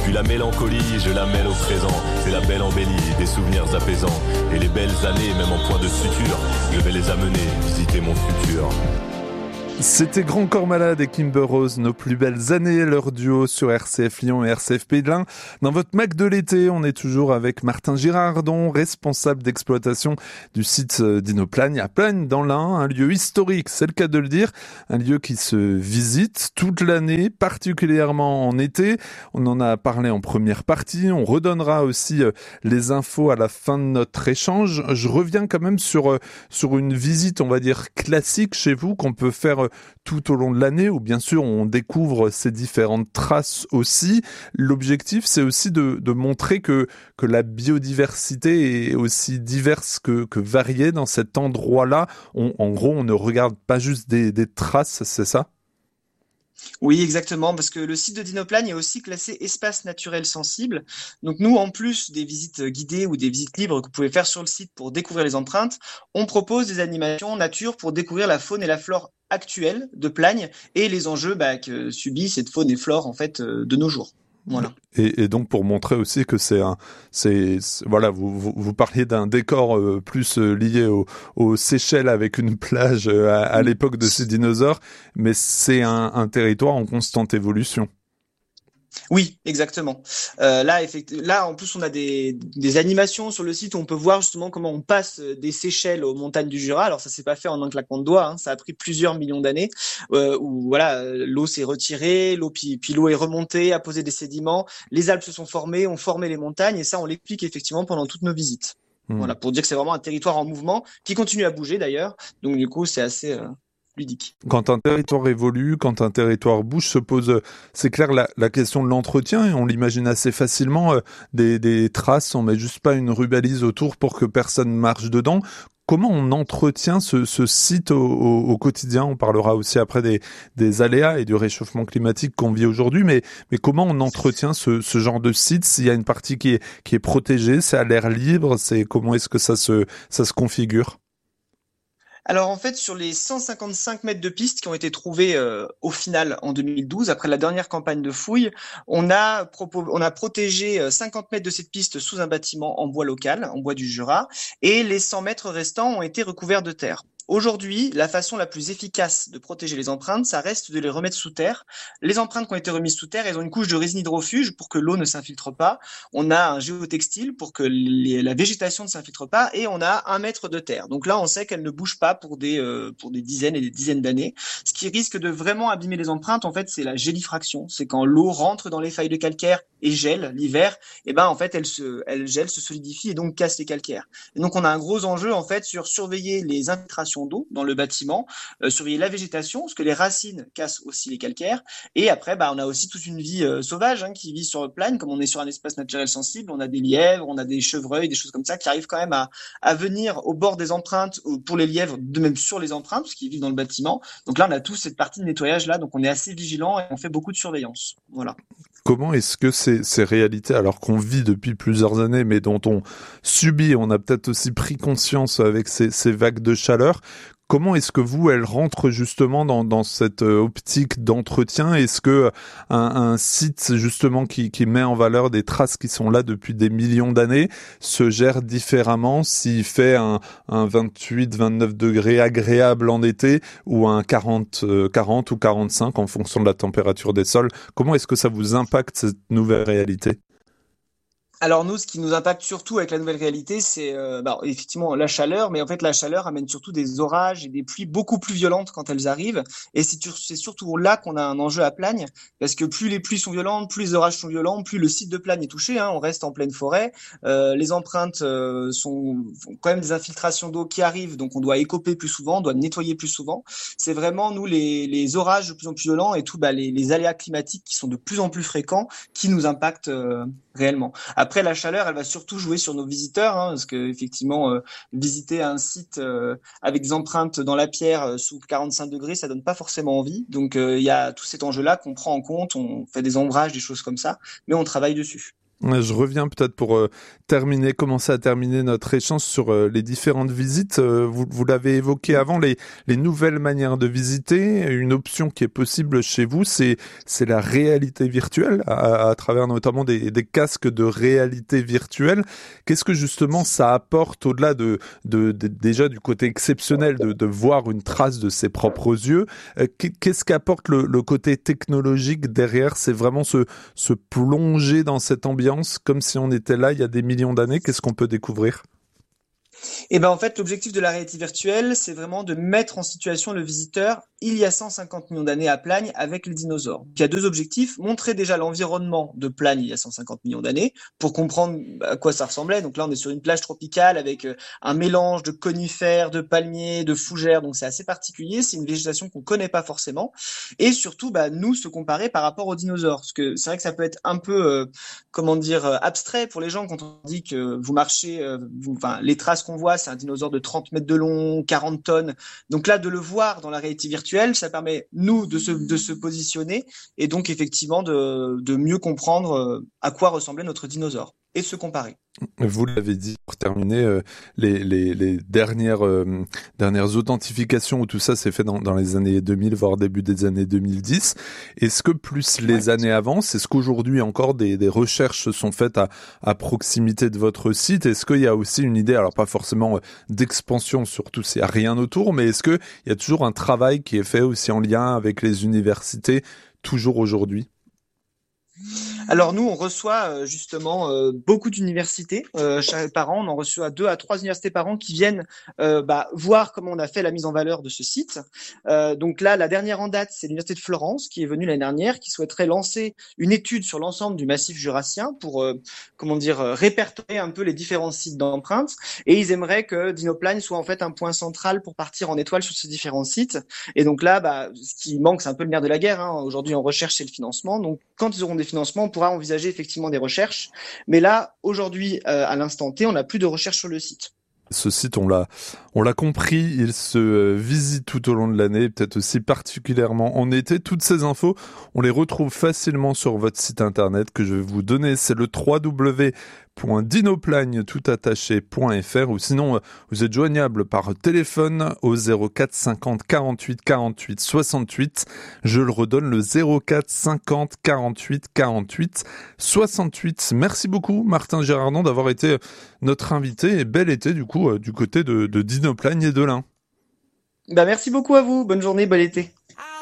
Puis la mélancolie, je la mêle au présent. C'est la belle embellie, des souvenirs apaisants. Et les belles années, même en point de suture, je vais les amener visiter mon futur. C'était Grand Corps Malade et Kimber Rose, nos plus belles années, leur duo sur RCF Lyon et RCF Pays de l'Ain. Dans votre Mac de l'été, on est toujours avec Martin Girardon, responsable d'exploitation du site d'Inoplagne à Plagne dans l'Ain, un lieu historique, c'est le cas de le dire, un lieu qui se visite toute l'année, particulièrement en été. On en a parlé en première partie, on redonnera aussi les infos à la fin de notre échange. Je reviens quand même sur une visite, on va dire, classique chez vous qu'on peut faire tout au long de l'année, où bien sûr on découvre ces différentes traces aussi. L'objectif, c'est aussi de montrer que la biodiversité est aussi diverse que variée dans cet endroit-là. En gros, on ne regarde pas juste des traces, c'est ça ? Oui, exactement, parce que le site de Dinoplagne est aussi classé espace naturel sensible. Donc nous, en plus des visites guidées ou des visites libres que vous pouvez faire sur le site pour découvrir les empreintes, on propose des animations nature pour découvrir la faune et la flore actuelle de Plagne et les enjeux que subit cette faune et flore en fait de nos jours. Voilà. Et donc pour montrer aussi que voilà, vous parliez d'un décor plus lié aux Seychelles avec une plage à l'époque de ces dinosaures, mais c'est un territoire en constante évolution. Oui, exactement. Là, en plus, on a des animations sur le site où on peut voir justement comment on passe des Seychelles aux montagnes du Jura. Alors ça s'est pas fait en un claquement de doigts, hein. Ça a pris plusieurs millions d'années où voilà, l'eau s'est retirée, puis l'eau est remontée, a posé des sédiments, les Alpes se sont formées, ont formé les montagnes, et ça on l'explique effectivement pendant toutes nos visites. Voilà, pour dire que c'est vraiment un territoire en mouvement qui continue à bouger d'ailleurs. Donc du coup, c'est assez ludique. Quand un territoire évolue, quand un territoire bouge, se pose, c'est clair, la question de l'entretien, et on l'imagine assez facilement, des traces, on met juste pas une rubalise autour pour que personne marche dedans. Comment on entretient ce site au quotidien ? On parlera aussi après des aléas et du réchauffement climatique qu'on vit aujourd'hui, mais comment on entretient ce genre de site s'il y a une partie qui est protégée, c'est à l'air libre, comment est-ce que ça se configure ? Alors en fait, sur les 155 mètres de piste qui ont été trouvés au final en 2012, après la dernière campagne de fouilles, on a protégé 50 mètres de cette piste sous un bâtiment en bois local, en bois du Jura, et les 100 mètres restants ont été recouverts de terre. Aujourd'hui, la façon la plus efficace de protéger les empreintes, ça reste de les remettre sous terre. Les empreintes qui ont été remises sous terre, elles ont une couche de résine hydrofuge pour que l'eau ne s'infiltre pas. On a un géotextile pour que la végétation ne s'infiltre pas, et on a 1 mètre de terre. Donc là, on sait qu'elle ne bouge pas pour des dizaines et des dizaines d'années. Ce qui risque de vraiment abîmer les empreintes, en fait, c'est la gélifraction. C'est quand l'eau rentre dans les failles de calcaire et gèle l'hiver, et en fait, elle gèle, se solidifie et donc casse les calcaires. Et donc, on a un gros enjeu, en fait, sur surveiller les infiltrations d'eau dans le bâtiment, surveiller la végétation, parce que les racines cassent aussi les calcaires. Et après, on a aussi toute une vie sauvage qui vit sur le Plagne, comme on est sur un espace naturel sensible. On a des lièvres, on a des chevreuils, des choses comme ça qui arrivent quand même à venir au bord des empreintes, pour les lièvres, de même sur les empreintes, parce qu'ils vivent dans le bâtiment. Donc là, on a toute cette partie de nettoyage là, donc on est assez vigilant et on fait beaucoup de surveillance. Voilà. Comment est-ce que ces réalités, alors qu'on vit depuis plusieurs années, mais dont on subit, on a peut-être aussi pris conscience avec ces vagues de chaleur, comment est-ce que elles rentrent justement dans cette optique d'entretien ? Est-ce que un site justement qui met en valeur des traces qui sont là depuis des millions d'années se gère différemment s'il fait un 28-29 degrés agréable en été ou un 40 ou 45 en fonction de la température des sols ? Comment est-ce que ça vous impacte cette nouvelle réalité ? Alors nous, ce qui nous impacte surtout avec la nouvelle réalité, c'est effectivement la chaleur, mais en fait la chaleur amène surtout des orages et des pluies beaucoup plus violentes quand elles arrivent, et c'est surtout là qu'on a un enjeu à Plagne, parce que plus les pluies sont violentes, plus les orages sont violents, plus le site de Plagne est touché, on reste en pleine forêt, les empreintes font quand même des infiltrations d'eau qui arrivent, donc on doit écoper plus souvent, on doit nettoyer plus souvent. C'est vraiment nous les orages de plus en plus violents et tout les aléas climatiques qui sont de plus en plus fréquents qui nous impactent réellement. Après, la chaleur, elle va surtout jouer sur nos visiteurs, parce que effectivement, visiter un site avec des empreintes dans la pierre sous 45 degrés, ça donne pas forcément envie. Donc, il y a tout cet enjeu-là qu'on prend en compte. On fait des ombrages, des choses comme ça, mais on travaille dessus. Je reviens peut-être pour commencer à terminer notre échange sur les différentes visites. Vous l'avez évoqué avant, les nouvelles manières de visiter. Une option qui est possible chez vous, c'est la réalité virtuelle, à travers notamment des casques de réalité virtuelle. Qu'est-ce que justement ça apporte au-delà déjà du côté exceptionnel de voir une trace de ses propres yeux? Qu'est-ce qu'apporte le côté technologique derrière? C'est vraiment se plonger dans cette ambiance comme si on était là il y a des millions d'années. Qu'est-ce qu'on peut découvrir? Et ben en fait, l'objectif de la réalité virtuelle, c'est vraiment de mettre en situation le visiteur il y a 150 millions d'années à Plagne avec les dinosaures. Il y a deux objectifs: montrer déjà l'environnement de Plagne il y a 150 millions d'années pour comprendre à quoi ça ressemblait. Donc là, on est sur une plage tropicale avec un mélange de conifères, de palmiers, de fougères. Donc c'est assez particulier. C'est une végétation qu'on connaît pas forcément. Et surtout, nous se comparer par rapport aux dinosaures. Parce que c'est vrai que ça peut être un peu, abstrait pour les gens quand on dit que vous marchez, les traces qu'on voit, c'est un dinosaure de 30 mètres de long, 40 tonnes. Donc là, de le voir dans la réalité virtuelle, ça permet, nous, de se positionner et donc effectivement de mieux comprendre à quoi ressemblait notre dinosaure et de se comparer. Vous l'avez dit, pour terminer, les dernières authentifications où tout ça s'est fait dans les années 2000, voire début des années 2010. Est-ce que plus les années avancent, est-ce qu'aujourd'hui encore des recherches se sont faites à proximité de votre site? Est-ce qu'il y a aussi une idée, alors pas forcément d'expansion, surtout s'il n'y a rien autour, mais est-ce qu'il y a toujours un travail qui est fait aussi en lien avec les universités, toujours aujourd'hui? Alors nous, on reçoit justement beaucoup d'universités par an. On en reçoit 2 à 3 universités par an qui viennent voir comment on a fait la mise en valeur de ce site. Donc là, la dernière en date, c'est l'université de Florence qui est venue l'année dernière, qui souhaiterait lancer une étude sur l'ensemble du massif jurassien pour répertorier un peu les différents sites d'empreintes. Et ils aimeraient que Dinoplagne soit en fait un point central pour partir en étoile sur ces différents sites. Et donc là, ce qui manque, c'est un peu le nerf de la guerre. Aujourd'hui, on recherche, c'est le financement. Donc quand ils auront des financements, on pourra envisager effectivement des recherches. Mais là, aujourd'hui, à l'instant T, on n'a plus de recherche sur le site. Ce site, on l'a compris, il se visite tout au long de l'année, peut-être aussi particulièrement en été. Toutes ces infos, on les retrouve facilement sur votre site internet que je vais vous donner. C'est le www.dinoplagne.fr, ou sinon vous êtes joignable par téléphone au 04 50 48 48 68. Je le redonne, le 04 50 48 48 68. Merci beaucoup Martin Girardon d'avoir été notre invité, et bel été du côté de Dinoplagne et de l'Ain. Merci beaucoup à vous, bonne journée, bon été.